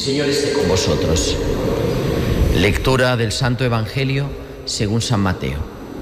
Señor esté con vosotros. Lectura del Santo Evangelio según San Mateo.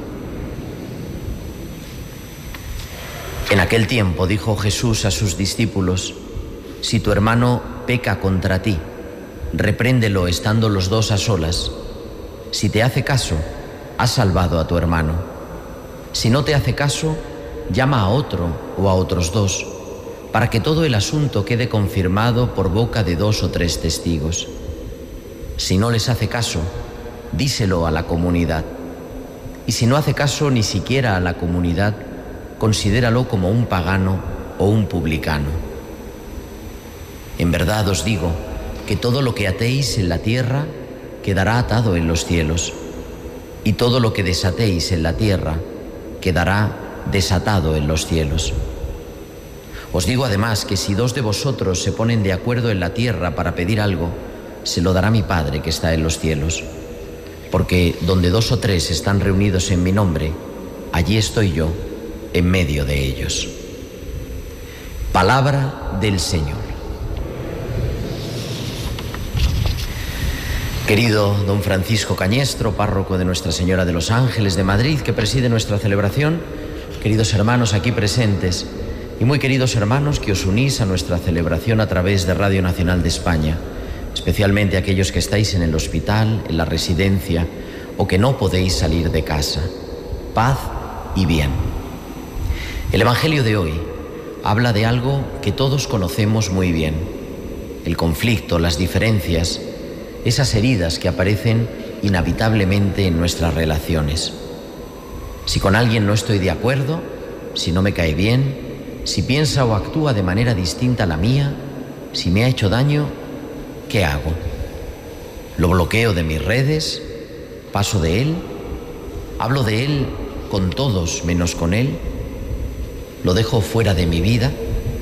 En aquel tiempo dijo Jesús a sus discípulos: si tu hermano peca contra ti, repréndelo estando los dos a solas. Si te hace caso, has salvado a tu hermano. Si no te hace caso, llama a otro o a otros dos, para que todo el asunto quede confirmado por boca de 2 o 3 testigos. Si no les hace caso, díselo a la comunidad. Y si no hace caso ni siquiera a la comunidad, considéralo como un pagano o un publicano. En verdad os digo que todo lo que atéis en la tierra quedará atado en los cielos, y todo lo que desatéis en la tierra quedará desatado en los cielos. Os digo además que si 2 de vosotros se ponen de acuerdo en la tierra para pedir algo, se lo dará mi Padre que está en los cielos. Porque donde 2 o 3 están reunidos en mi nombre, allí estoy yo, en medio de ellos. Palabra del Señor. Querido don Francisco Cañestro, párroco de Nuestra Señora de los Ángeles de Madrid, que preside nuestra celebración, queridos hermanos aquí presentes, y muy queridos hermanos que os unís a nuestra celebración a través de Radio Nacional de España, especialmente aquellos que estáis en el hospital, en la residencia o que no podéis salir de casa. Paz y bien. El Evangelio de hoy habla de algo que todos conocemos muy bien: el conflicto, las diferencias, esas heridas que aparecen inevitablemente en nuestras relaciones. Si con alguien no estoy de acuerdo, si no me cae bien, si piensa o actúa de manera distinta a la mía, si me ha hecho daño, ¿qué hago? ¿Lo bloqueo de mis redes? ¿Paso de él? ¿Hablo de él con todos menos con él? ¿Lo dejo fuera de mi vida?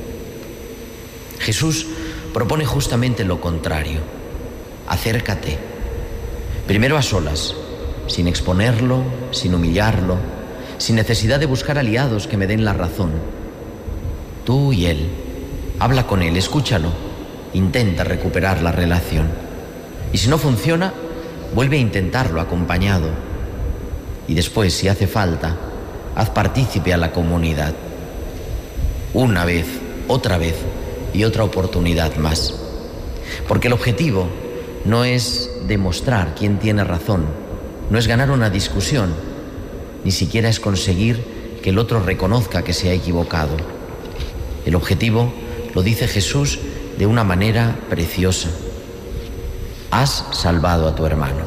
Jesús propone justamente lo contrario. Acércate. Primero a solas, sin exponerlo, sin humillarlo, sin necesidad de buscar aliados que me den la razón. Tú y él. Habla con él, escúchalo. Intenta recuperar la relación. Y si no funciona, vuelve a intentarlo acompañado. Y después, si hace falta, haz partícipe a la comunidad. Una vez, otra vez y otra oportunidad más. Porque el objetivo no es demostrar quién tiene razón, no es ganar una discusión, ni siquiera es conseguir que el otro reconozca que se ha equivocado. El objetivo lo dice Jesús de una manera preciosa: has salvado a tu hermano.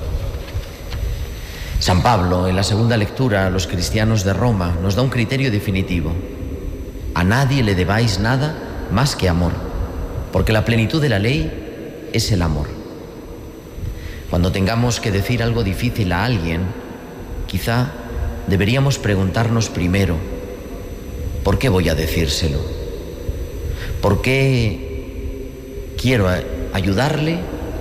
San Pablo, en la segunda lectura a los cristianos de Roma, nos da un criterio definitivo: a nadie le debáis nada más que amor, porque la plenitud de la ley es el amor. Cuando tengamos que decir algo difícil a alguien, quizá deberíamos preguntarnos primero: ¿por qué voy a decírselo? ¿Por qué quiero ayudarle?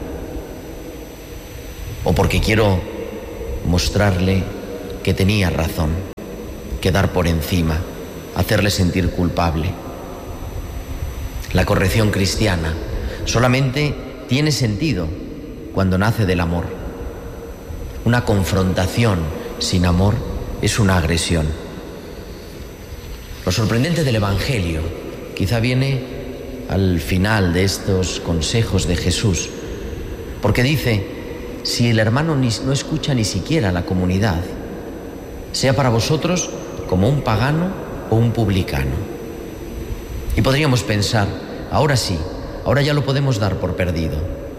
¿O porque quiero mostrarle que tenía razón, quedar por encima, hacerle sentir culpable? La corrección cristiana solamente tiene sentido cuando nace del amor. Una confrontación sin amor es una agresión. Lo sorprendente del Evangelio quizá viene al final de estos consejos de Jesús, porque dice: si el hermano no escucha ni siquiera a la comunidad, sea para vosotros como un pagano o un publicano. Y podríamos pensar: ahora sí, ahora ya lo podemos dar por perdido.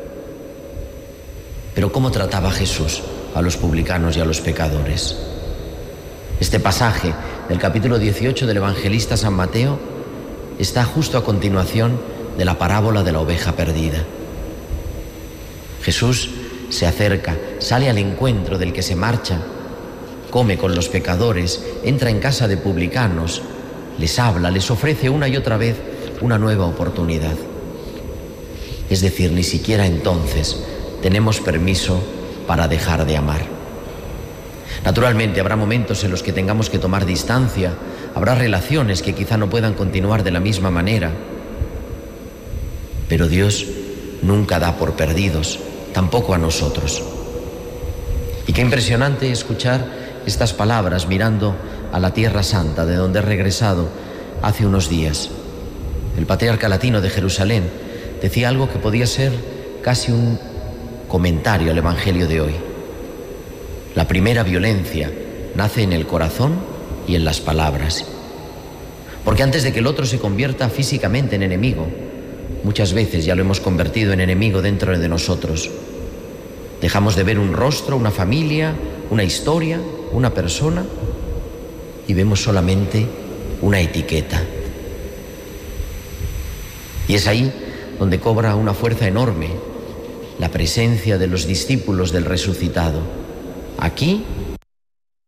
Pero ¿cómo trataba Jesús a los publicanos y a los pecadores? Este pasaje del capítulo 18 del evangelista San Mateo está justo a continuación de la parábola de la oveja perdida. Jesús se acerca, sale al encuentro del que se marcha, come con los pecadores, entra en casa de publicanos, les habla, les ofrece una y otra vez una nueva oportunidad. Es decir, ni siquiera entonces tenemos permiso para dejar de amar. Naturalmente habrá momentos en los que tengamos que tomar distancia, habrá relaciones que quizá no puedan continuar de la misma manera, pero Dios nunca da por perdidos, tampoco a nosotros. Y qué impresionante escuchar estas palabras mirando a la Tierra Santa, de donde he regresado hace unos días. El patriarca latino de Jerusalén decía algo que podía ser casi un comentario al Evangelio de hoy. La primera violencia nace en el corazón y en las palabras. Porque antes de que el otro se convierta físicamente en enemigo, muchas veces ya lo hemos convertido en enemigo dentro de nosotros. Dejamos de ver un rostro, una familia, una historia, una persona, y vemos solamente una etiqueta. Y es ahí donde cobra una fuerza enorme la presencia de los discípulos del resucitado, aquí